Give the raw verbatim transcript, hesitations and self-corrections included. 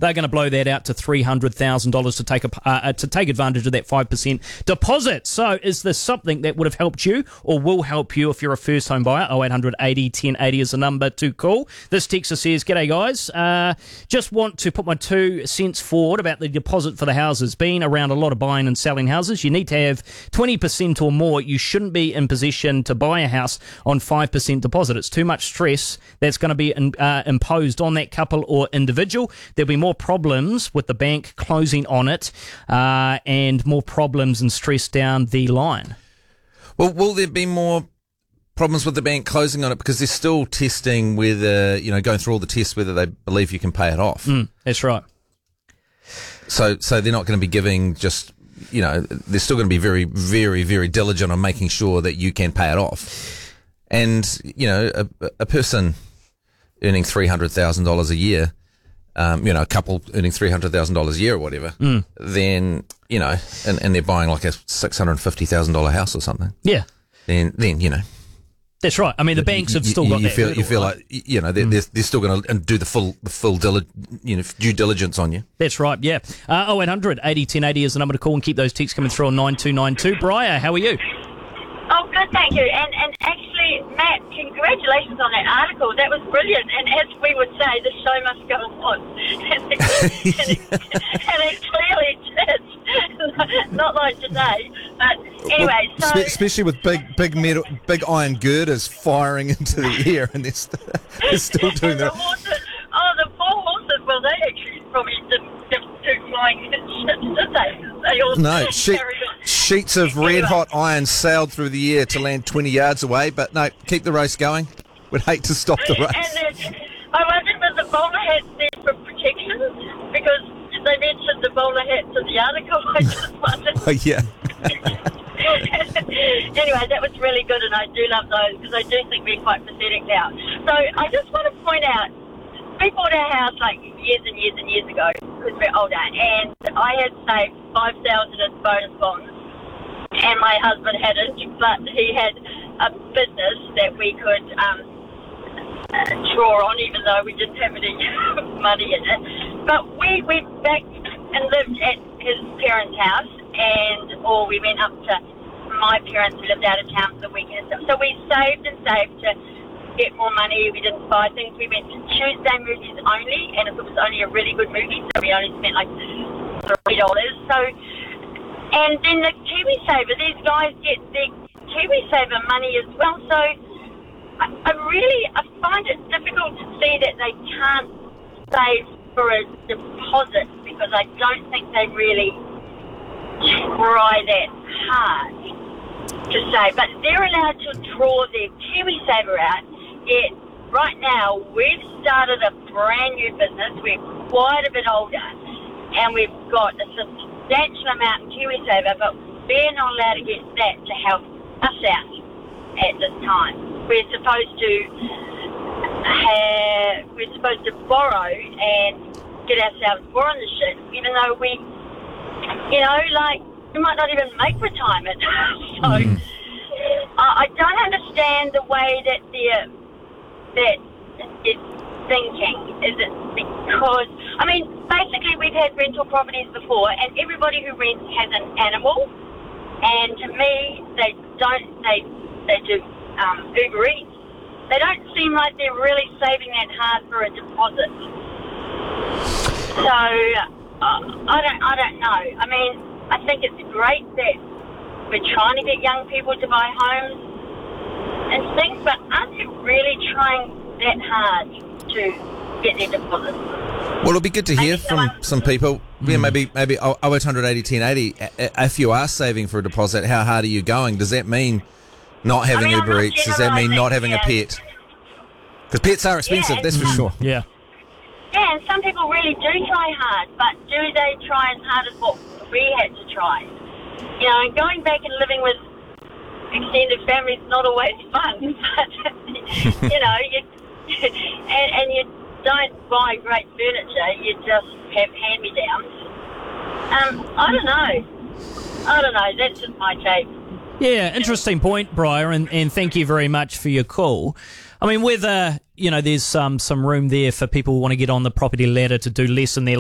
they're going to blow that out to three hundred thousand dollars to take a, uh, to take advantage of that five percent deposit. So is this something that would have helped you or will help you if you're a first home buyer? oh eight hundred eighty ten eighty is the number to call. This texter says, "G'day guys, uh, just want to put my two cents forward about the deposit for the houses. Been around a lot of buying and selling houses. You need to have twenty percent or more. You shouldn't be in position to buy a house on five percent deposit. It's too much stress that's going to be in, uh, imposed on that couple or individual. There'll be more problems with the bank closing on it uh, and more problems and stress down the line." Well, will there be more problems with the bank closing on it because they're still testing whether, you know, going through all the tests whether they believe you can pay it off? Mm, that's right. So, so they're not going to be giving just, you know, they're still going to be very, very, very diligent on making sure that you can pay it off. And, you know, a, a person earning three hundred thousand dollars a year, um, you know, a couple earning three hundred thousand dollars a year or whatever, mm. then, you know, and, and they're buying like a six hundred fifty thousand dollars house or something. Yeah. Then, then, you know. That's right. I mean, the banks have still you, got you that. Feel, hurdle, you feel right? like, you know, they're, mm. they're, they're still going to do the full, the full dili- you know, due diligence on you. That's right, yeah. Uh, oh eight hundred eighty ten eighty is the number to call and keep those texts coming through on nine two nine two. Briar, how are you? Oh, good, thank you. And and actually, Matt, congratulations on that article. That was brilliant. And as we would say, the show must go on. and, it, and, it, and it clearly did. Not like today. But anyway, well, so... Especially with big big metal, big iron girders firing into the air, and they're, st- they're still doing the that. Horses, oh, the poor horses, well, they actually probably didn't get two flying ships, did they? They all No, she- carried on. sheets of red hot iron sailed through the air to land twenty yards away, but no, keep the race going. We'd hate to stop the race. And then, I wondered was the bowler hats there for protection? Because they mentioned the bowler hats in the article. I just wondered. Oh, yeah. Anyway, that was really good, and I do love those because I do think we're quite pathetic now. So I just want to point out, we bought our house like years and years and years ago because we're older, and I had saved five thousand dollars in bonus bonds, and my husband hadn't, but he had a business that we could um, uh, draw on, even though we didn't have any money in it. But we went back and lived at his parents' house, and or we went up to my parents who lived out of town for the weekend and stuff. So we saved and saved to get more money. We didn't buy things. We went to Tuesday movies only, and if it was only a really good movie, so we only spent like three dollars. So, and then the KiwiSaver, these guys get their KiwiSaver money as well. So I, I really I find it difficult to see that they can't save for a deposit because I don't think they really try that hard to save. But they're allowed to draw their KiwiSaver out. Yet right now we've started a brand new business. We're quite a bit older, and we've got a substantial amount in KiwiSaver, but we're not allowed to get that to help us out at this time. We're supposed to have, we're supposed to borrow and get ourselves more on the ship, even though we, you know, like, we might not even make retirement. so mm. I, I don't understand the way that they're, that it's thinking. Is it because, I mean, basically we've had rental properties before, and everybody who rents has an animal, and to me, they don't, they, they do um, Uber Eats. They don't seem like they're really saving that hard for a deposit. So, uh, I don't, I don't know. I mean, I think it's great that we're trying to get young people to buy homes and things, but aren't you really trying that hard to get their deposit? Well, it'll be good to hear from some people. Yeah, maybe maybe oh eight hundred eighty ten eighty. If you are saving for a deposit, how hard are you going? Does that mean not having I mean, Uber Eats? Does that mean not having yeah. a pet? Because pets are expensive, Yeah, that's for sure. Yeah. Yeah, and some people really do try hard, but do they try as hard as what we had to try? You know, and going back and living with extended family is not always fun, but, you know, you, and, and you don't buy great furniture, you just have hand-me-downs. Um, I don't know. I don't know, that's just my take. Yeah, interesting point, Briar, and, and thank you very much for your call. I mean, whether, you know, there's um, some room there for people who want to get on the property ladder to do less in their